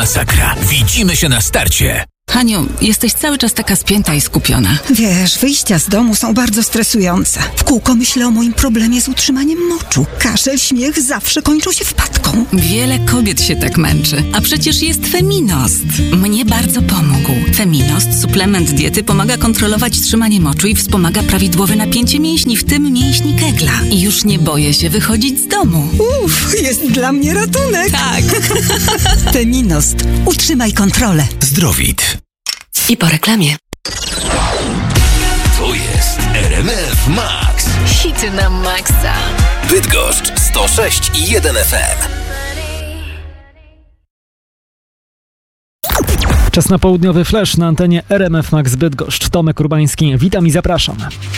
Masakra. Widzimy się na starcie. Haniu, jesteś cały czas taka spięta i skupiona. Wiesz, wyjścia z domu są bardzo stresujące. W kółko myślę o moim problemie z utrzymaniem moczu. Kaszel, śmiech zawsze kończą się wpadką. Wiele kobiet się tak męczy. A przecież jest Feminost. Mnie bardzo pomógł. Feminost, suplement diety, pomaga kontrolować trzymanie moczu i wspomaga prawidłowe napięcie mięśni, w tym mięśni kegla. I już nie boję się wychodzić z domu. Jest dla mnie ratunek. Tak. Feminost. Utrzymaj kontrolę. Zdrowit. I po reklamie. To jest RMF Max. Hity na maksa. Bydgoszcz 106,1 FM. Czas na południowy flash na antenie RMF Max Bydgoszcz. Tomek Urbański, witam i zapraszam.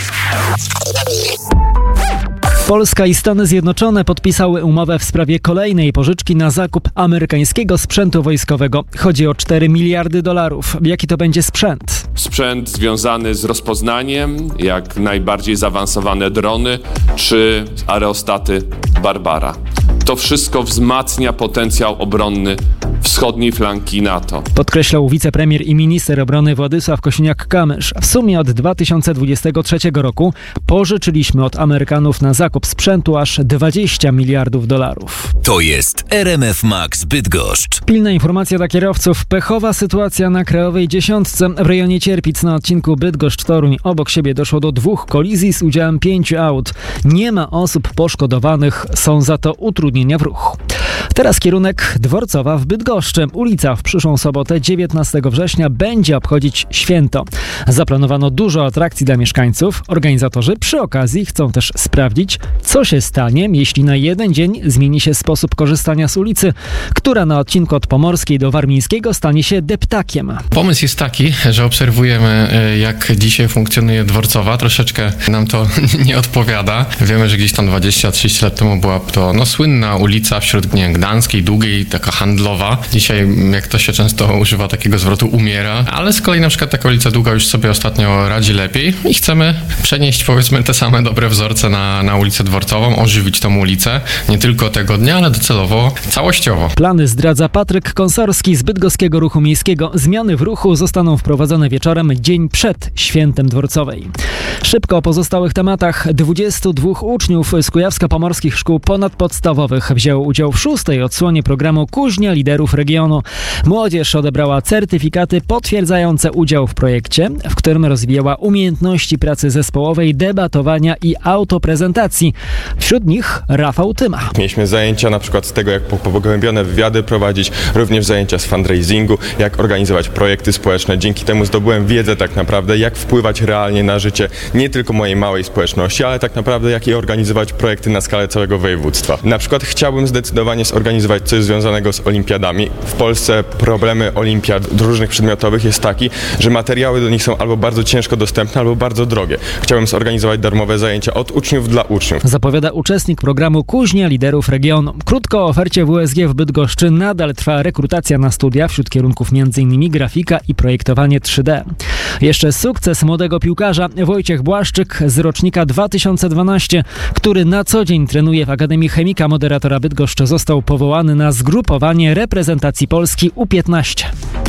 Polska i Stany Zjednoczone podpisały umowę w sprawie kolejnej pożyczki na zakup amerykańskiego sprzętu wojskowego. Chodzi o $4 miliardy. Jaki to będzie sprzęt? Sprzęt związany z rozpoznaniem, jak najbardziej zaawansowane drony czy aerostaty Barbara. To wszystko wzmacnia potencjał obronny wschodniej flanki NATO. Podkreślał wicepremier i minister obrony Władysław Kosiniak-Kamysz. W sumie od 2023 roku pożyczyliśmy od Amerykanów na zakup sprzętu aż $20 miliardów. To jest RMF Max Bydgoszcz. Pilna informacja dla kierowców. Pechowa sytuacja na Krajowej Dziesiątce. W rejonie Cierpic na odcinku Bydgoszcz-Toruń obok siebie doszło do 2 kolizji z udziałem 5 aut. Nie ma osób poszkodowanych, są za to utrudnienia w ruchu. Teraz kierunek Dworcowa w Bydgoszczy. Ulica w przyszłą sobotę 19 września będzie obchodzić święto. Zaplanowano dużo atrakcji dla mieszkańców. Organizatorzy przy okazji chcą też sprawdzić, co się stanie, jeśli na jeden dzień zmieni się sposób korzystania z ulicy, która na odcinku od Pomorskiej do Warmińskiego stanie się deptakiem. Pomysł jest taki, że obserwujemy, jak dzisiaj funkcjonuje Dworcowa. Troszeczkę nam to nie odpowiada. Wiemy, że gdzieś tam 20-30 lat temu była to słynna ulica wśród Gdańskiej, długiej, taka handlowa. Dzisiaj, jak to się często używa takiego zwrotu, umiera, ale z kolei na przykład taka ulica Długa już sobie ostatnio radzi lepiej i chcemy przenieść, powiedzmy, te same dobre wzorce na ulicę Dworcową, ożywić tą ulicę, nie tylko tego dnia, ale docelowo całościowo. Plany zdradza Patryk Konsorski z Bydgoskiego Ruchu Miejskiego. Zmiany w ruchu zostaną wprowadzone wieczorem, dzień przed świętem Dworcowej. Szybko o pozostałych tematach. 22 uczniów z kujawsko-pomorskich szkół ponadpodstawowych wzięło udział w 6. odsłonie programu Kuźnia Liderów Regionu. Młodzież odebrała certyfikaty potwierdzające udział w projekcie, w którym rozwijała umiejętności pracy zespołowej, debatowania i autoprezentacji. Wśród nich Rafał Tyma. Mieliśmy zajęcia na przykład z tego, jak pogłębione wywiady prowadzić, również zajęcia z fundraisingu, jak organizować projekty społeczne. Dzięki temu zdobyłem wiedzę tak naprawdę, jak wpływać realnie na życie nie tylko mojej małej społeczności, ale tak naprawdę jak i organizować projekty na skalę całego województwa. Na przykład chciałbym zdecydowanie zorganizować coś związanego z olimpiadami. W Polsce problemy olimpiad różnych przedmiotowych jest taki, że materiały do nich są albo bardzo ciężko dostępne, albo bardzo drogie. Chciałbym zorganizować darmowe zajęcia od uczniów dla uczniów. Zapowiada uczestnik programu Kuźnia Liderów Regionu. Krótko o ofercie WSG w Bydgoszczy. Nadal trwa rekrutacja na studia wśród kierunków m.in. grafika i projektowanie 3D. Jeszcze sukces młodego piłkarza Wojciech Błaszczyk z rocznika 2012, który na co dzień trenuje w Akademii Chemika Moderatora Bydgoszcz, został powołany na zgrupowanie reprezentacji Polski U15.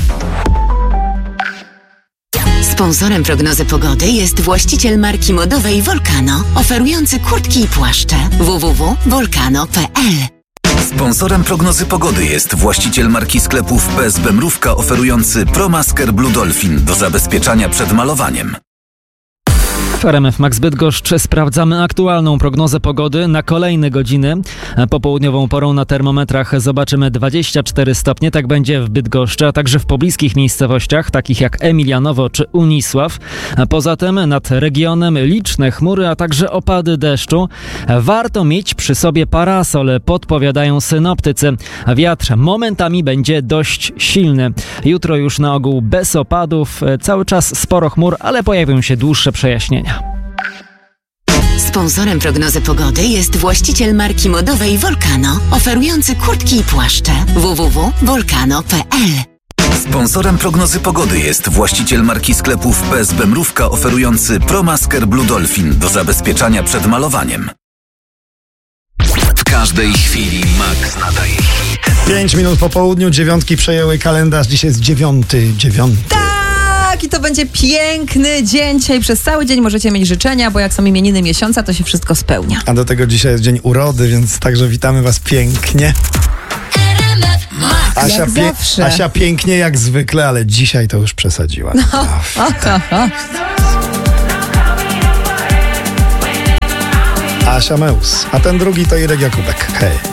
Sponsorem prognozy pogody jest właściciel marki modowej Volcano, oferujący kurtki i płaszcze. www.volcano.pl. Sponsorem prognozy pogody jest właściciel marki sklepów PSB Mrówka, oferujący ProMasker Blue Dolphin do zabezpieczania przed malowaniem. W RMF Max Bydgoszcz sprawdzamy aktualną prognozę pogody na kolejne godziny. Popołudniową porą na termometrach zobaczymy 24 stopnie, tak będzie w Bydgoszczy, a także w pobliskich miejscowościach, takich jak Emilianowo czy Unisław. Poza tym nad regionem liczne chmury, a także opady deszczu. Warto mieć przy sobie parasol, podpowiadają synoptycy. Wiatr momentami będzie dość silny. Jutro już na ogół bez opadów, cały czas sporo chmur, ale pojawią się dłuższe przejaśnienia. Sponsorem prognozy pogody jest właściciel marki modowej Volcano, oferujący kurtki i płaszcze. www.volcano.pl. Sponsorem prognozy pogody jest właściciel marki sklepów PSB Mrówka, oferujący ProMasker Blue Dolphin do zabezpieczania przed malowaniem. każdej chwili Max nadaje hit. 5 minut po południu, 9 przejęły kalendarz. Dzisiaj jest 9. Tak, i to będzie piękny dzień. Dzisiaj przez cały dzień możecie mieć życzenia, bo jak są imieniny miesiąca, to się wszystko spełnia. A do tego dzisiaj jest dzień urody, więc także witamy was pięknie. Asia pięknie jak zwykle, ale dzisiaj to już przesadziła. Asia Meus, a ten drugi to Irek Jakubek. Hej.